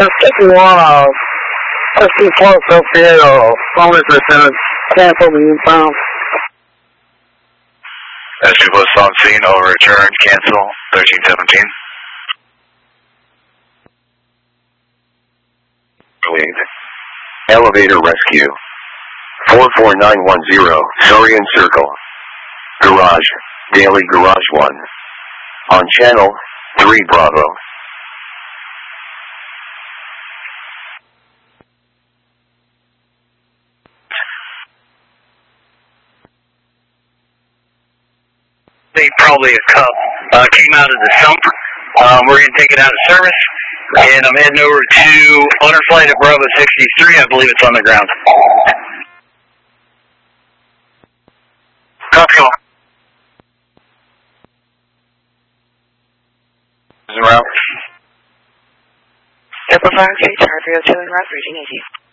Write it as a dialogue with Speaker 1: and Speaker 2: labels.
Speaker 1: 51, let's be close up here, phone percentage, cancel the inbound.
Speaker 2: SG Plus on scene, over return, cancel, 1317.
Speaker 3: Elevator rescue. 44910, Sorian Circle. Garage, Daily Garage 1. On channel 3 Bravo.
Speaker 2: Probably a cup came out of the sump. We're going to take it out of service, and I'm heading over to owner flight at Bravo 63. I believe it's on the ground. Copy all.
Speaker 4: Around. Double 5, Charlie 302 and route, reaching easy.